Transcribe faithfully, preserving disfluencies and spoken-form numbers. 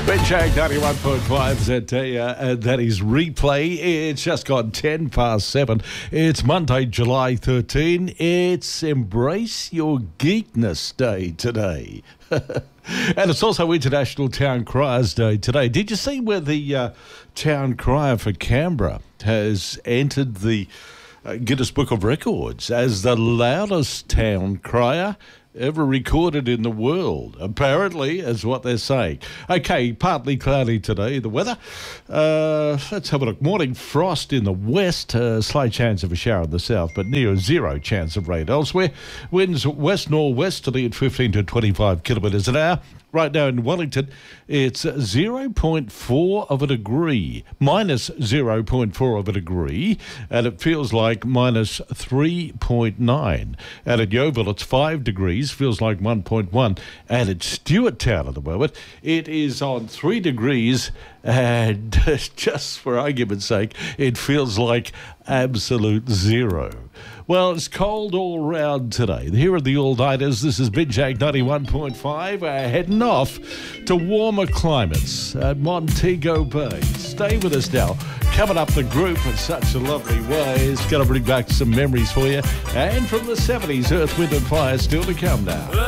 Benchag ninety-one point five, that, uh, that is replay. It's just gone ten past seven. It's Monday, July thirteenth. It's Embrace Your Geekness Day today. And it's also International Town Criers Day today. Did you see where the uh, town crier for Canberra has entered the uh, Guinness Book of Records as the loudest town crier ever recorded in the world, apparently, is what they're saying. Okay, partly cloudy today, the weather. Uh, let's have a look. Morning frost in the west, uh, slight chance of a shower in the south, but near zero chance of rain elsewhere. Winds west-northwesterly at fifteen to twenty-five kilometres an hour. Right now in Wellington, it's zero point four of a degree, minus zero point four of a degree, and it feels like minus three point nine. And at Yeovil, it's five degrees, feels like one point one. And at Stewarttown at the moment, it is on three degrees, and just for argument's sake, it feels like absolute zero. Well, it's cold all round today. Here are the all-nighters. This is Benchag ninety-one point five. We're heading off to warmer climates at Montego Bay. Stay with us now. Coming up, the group in such a lovely way. It's going to bring back some memories for you. And from the seventies, Earth, Wind and Fire still to come now.